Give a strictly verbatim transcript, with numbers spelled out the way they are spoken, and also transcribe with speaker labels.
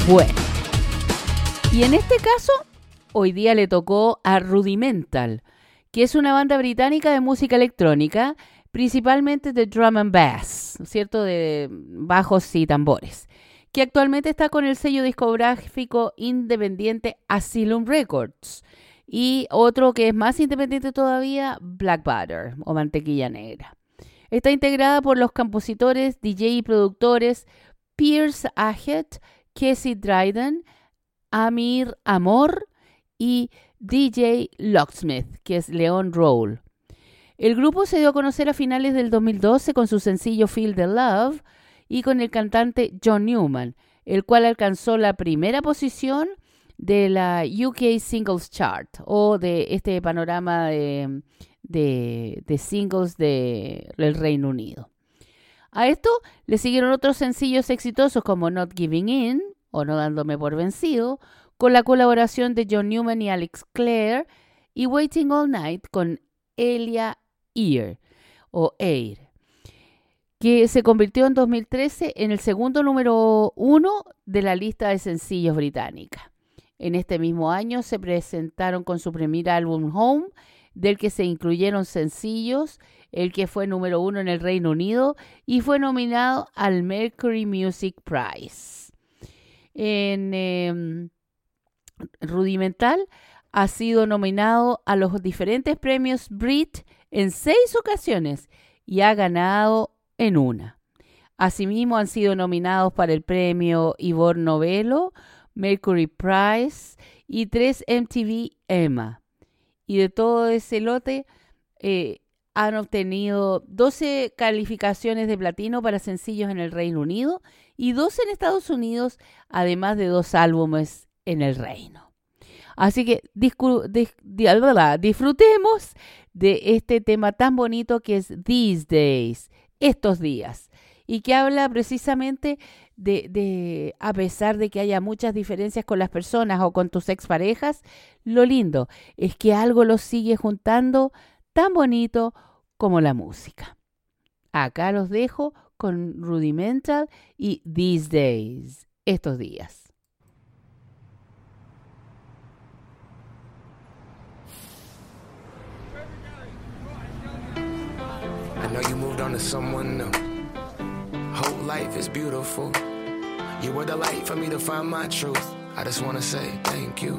Speaker 1: Bueno, y en este caso, hoy día le tocó a Rudimental, que es una banda británica de música electrónica, principalmente de drum and bass, ¿cierto? De bajos y tambores, que actualmente está con el sello discográfico independiente Asylum Records, y otro que es más independiente todavía, Black Butter, o Mantequilla Negra. Está integrada por los compositores, D J y productores Pierce Ahet, Casey Dryden, Amir Amor y D J Locksmith, que es Leon Roll. El grupo se dio a conocer a finales del dos mil doce con su sencillo Feel the Love y con el cantante John Newman, el cual alcanzó la primera posición de la U K Singles Chart, o de este panorama de, de, de singles de, del Reino Unido. A esto le siguieron otros sencillos exitosos como Not Giving In, o No Dándome por Vencido, con la colaboración de John Newman y Alex Clare, y Waiting All Night con Elia Ear, o Air, que se convirtió en dos mil trece en el segundo número uno de la lista de sencillos británica. En este mismo año se presentaron con su primer álbum Home, del que se incluyeron sencillos, el que fue número uno en el Reino Unido y fue nominado al Mercury Music Prize. En eh, Rudimental ha sido nominado a los diferentes premios Brit en seis ocasiones y ha ganado en una. Asimismo han sido nominados para el premio Ivor Novello, Mercury Prize y tres M T V EMA. Y de todo ese lote eh, han obtenido doce calificaciones de platino para sencillos en el Reino Unido y doce en Estados Unidos, además de dos álbumes en el Reino. Así que discu- dis- disfrutemos de este tema tan bonito que es These Days, estos días, y que habla precisamente de, de, a pesar de que haya muchas diferencias con las personas o con tus exparejas, lo lindo es que algo los sigue juntando tan bonito como la música. Acá los dejo con Rudimental y These Days, estos días.
Speaker 2: I know you moved on to someone new. Whole life is beautiful. You were the light for me to find my truth. I just wanna say thank you.